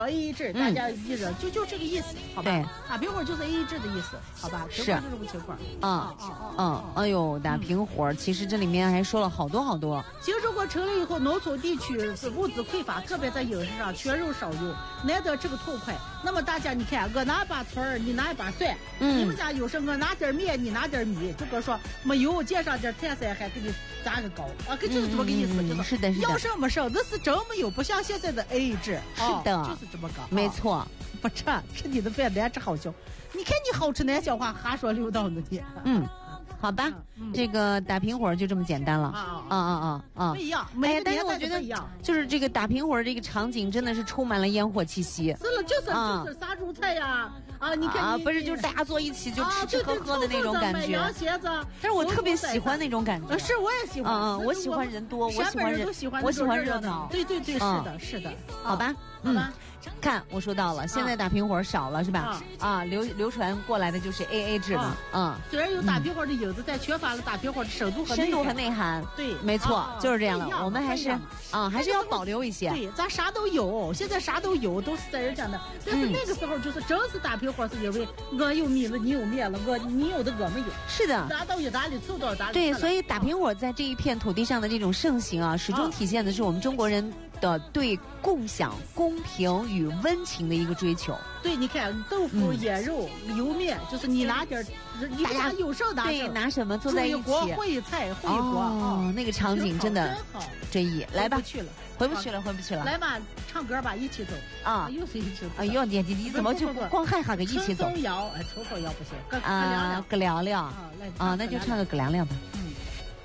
AA 制，大家记着，就这个意思，好吧？ 对， 打平伙就是 AA 制的意思，好吧？ 是就这个情况。 哎呦，打平伙，其实这里面还说了好多好多。 新中国成立以后，农村地区物资匮乏，特别在饮食上缺肉少油，难得吃个痛快。那么大家你看，我拿把葱儿，你拿一把蒜，你们家有什么？我拿点面，你拿点米，就跟说没油，加上点碳酸，还给你炸个糕啊，就是这么个意思， 是的， 要剩没剩，那是真没有，不像现在的 AA 制， 是的， 就是这么个， 没错， 不吃你的饭难吃好消，你看你好吃难消化，哈说溜到的你， 好吧，这个打平伙就这么简单了不一样，每个年代都不一样。 就是这个打平伙这个场景真的是充满了烟火气息。 是了，就是杀猪菜呀，你看不是就是大家坐一起就吃吃喝喝的那种感觉。但是我特别喜欢那种感觉。 是，我也喜欢。 我喜欢人多，我喜欢热闹。 对，是的。 好吧，看我说到了，现在打平伙少了是吧？流传过来的就是 AA 制的。 虽然有打平伙的影子，但缺乏了打平伙的深度和内涵。 对， 没错，就是这样的。我们还是要保留一些。 对，咱啥都有，现在啥都有，都是在人家的。但是那个时候就是真是打平伙，是因为我有米了，你有面了，你有的我没有。 是的， 达到一打里凑到打里。 对，所以打平伙在这一片土地上的这种盛行啊，始终体现的是我们中国人的对共享、公平与温情的一个追求。 对，你看豆腐、腌肉、油面，就是你拿点，你大家有剩拿对，拿什么坐在一起， 烩一菜，烩一锅那个场景真的真意。来吧，回不去了。 来吧，唱歌吧，一起走又是一起走。 哎呦，你怎么就光害哈个一起走？ 春风摇，春风摇不行， 葛凉凉那就唱个葛凉凉吧。